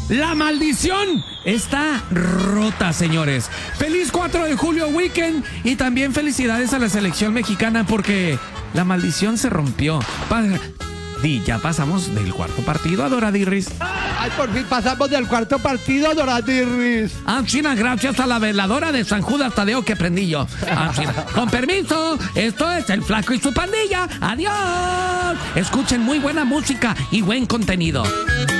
La maldición está rota, señores. Feliz 4 de julio weekend y también felicidades a la selección mexicana porque la maldición se rompió. Ya pasamos del cuarto partido, Adoradirris. Ay, por fin pasamos del cuarto partido, Adoradirris. China, gracias a la veladora de San Judas Tadeo que prendí yo. China. Con permiso, esto es El Flaco y su pandilla. Adiós. Escuchen muy buena música y buen contenido.